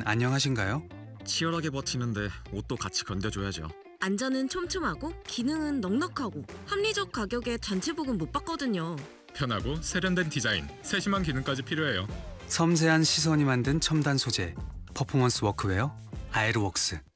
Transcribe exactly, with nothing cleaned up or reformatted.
안녕하신가요? 치열하게 버티는데 옷도 같이 견뎌줘야죠. 안전은 촘촘하고 기능은 넉넉하고 합리적 가격에 단체복은 못 봤거든요. 편하고 세련된 디자인, 세심한 기능까지 필요해요. 섬세한 시선이 만든 첨단 소재, 퍼포먼스 워크웨어, 아에르웍스.